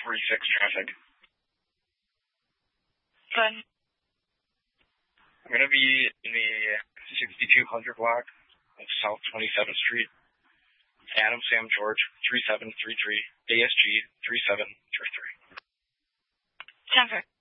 46 traffic. Good. I'm going to be in the 6200 block of South 27th Street. Adam Sam George 3733 ASG 3733. Denver.